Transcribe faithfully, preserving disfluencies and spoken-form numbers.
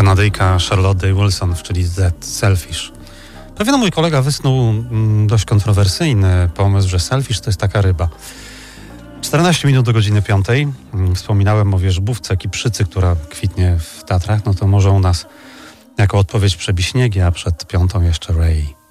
Kanadyjka Charlotte Day Wilson, czyli Z, Selfish. Pewien mój kolega wysnuł mm, dość kontrowersyjny pomysł, że selfish to jest taka ryba. czternaście minut do godziny piątej. Wspominałem o wierzbówce kiprzycy, która kwitnie w Tatrach. No to może u nas jako odpowiedź przebiśniegi, a przed piątą jeszcze Ray.